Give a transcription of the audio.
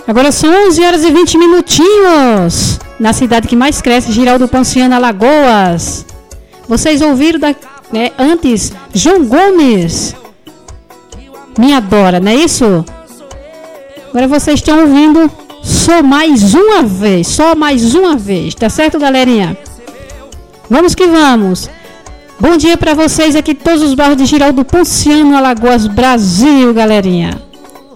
Agora são 11 horas e 20 minutinhos. Na cidade que mais cresce, Giraldo Ponciano, Alagoas. Vocês ouviram antes João Gomes, Me Adora, não é isso? Agora vocês estão ouvindo Só Mais Uma Vez, tá certo, galerinha? Vamos que vamos. Bom dia para vocês aqui, todos os bairros de Giraldo Ponciano, Alagoas, Brasil, galerinha.